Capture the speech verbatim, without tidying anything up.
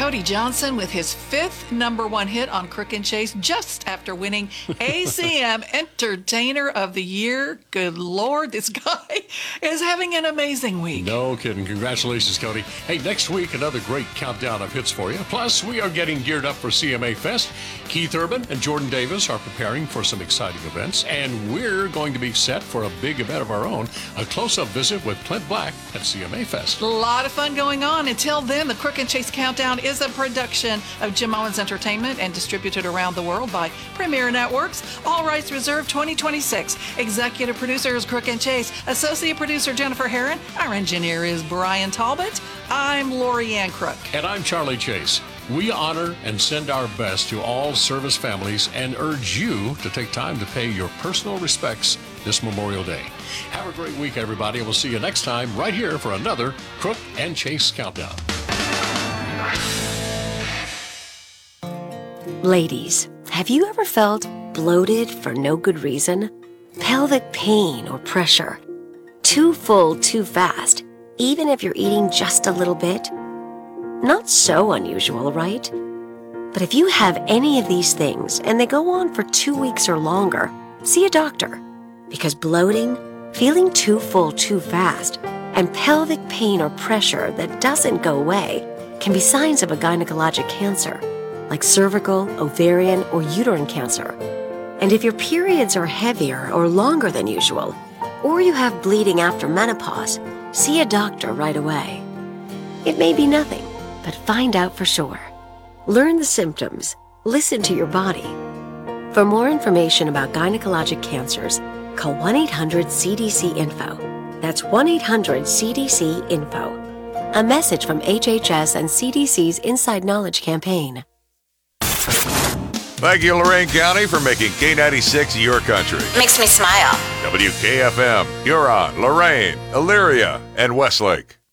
Cody Johnson with his fifth number one hit on Crook and Chase just after winning A C M Entertainer of the Year. Good Lord, this guy is having an amazing week. No kidding. Congratulations, Cody. Hey, next week, another great countdown of hits for you. Plus, we are getting geared up for C M A Fest. Keith Urban and Jordan Davis are preparing for some exciting events, and we're going to be set for a big event of our own, a close-up visit with Clint Black at C M A Fest. A lot of fun going on. Until then, the Crook and Chase Countdown is a production of Jim Owens Entertainment and distributed around the world by Premier Networks. All rights reserved twenty twenty-six. Executive producer is Crook and Chase. Associate producer Jennifer Herron. Our engineer is Brian Talbot. I'm Lori Ann Crook. And I'm Charlie Chase. We honor and send our best to all service families and urge you to take time to pay your personal respects this Memorial Day. Have a great week, everybody, and we'll see you next time right here for another Crook and Chase Countdown. Ladies, have you ever felt bloated for no good reason? Pelvic pain or pressure? Too full too fast, even if you're eating just a little bit? Not so unusual, right? But if you have any of these things and they go on for two weeks or longer, see a doctor. Because bloating, feeling too full too fast, and pelvic pain or pressure that doesn't go away can be signs of a gynecologic cancer, like cervical, ovarian, or uterine cancer. And if your periods are heavier or longer than usual, or you have bleeding after menopause, see a doctor right away. It may be nothing, but find out for sure. Learn the symptoms. Listen to your body. For more information about gynecologic cancers, call one eight hundred C D C info. That's one eight hundred C D C info. A message from H H S and C D C's Inside Knowledge campaign. Thank you, Lorain County, for making K ninety-six your country. Makes me smile. W K F M, Huron, Lorain, Elyria, and Westlake.